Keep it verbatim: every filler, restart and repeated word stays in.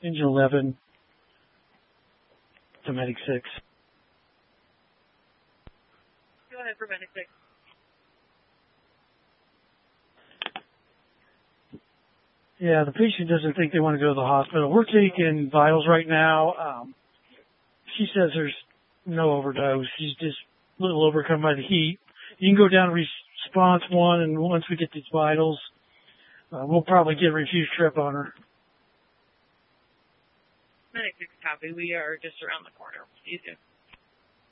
Engine eleven to Medic six. Go ahead for Medic six. Yeah, the patient doesn't think they want to go to the hospital. We're taking vitals right now. Um, she says there's no overdose. She's just a little overcome by the heat. You can go down to response one, and once we get these vitals, uh, we'll probably get a refused trip on her. Medic six copy. We are just around the corner. See you soon.